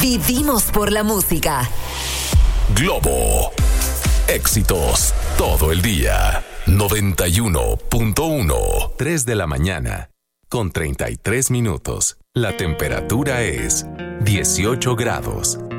Vivimos por la música. Globo. Éxitos todo el día. 91.1. 3 de la mañana. Con 33 minutos. La temperatura es 18 grados.